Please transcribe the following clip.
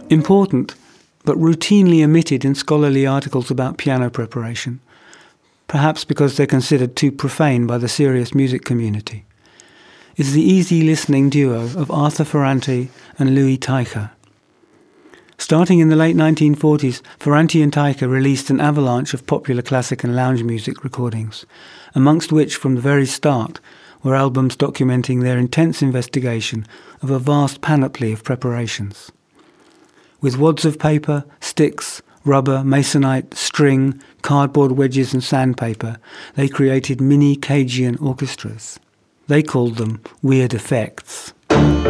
Important, but routinely omitted in scholarly articles about piano preparation, perhaps because they're considered too profane by the serious music community, is the easy listening duo of Arthur Ferrante and Louis Teicher. Starting in the late 1940s, Ferrante and Teicher released an avalanche of popular classic and lounge music recordings, amongst which from the very start were albums documenting their intense investigation of a vast panoply of preparations. With wads of paper, sticks, rubber, masonite, string, cardboard wedges and sandpaper, they created mini Cajun orchestras. They called them weird effects.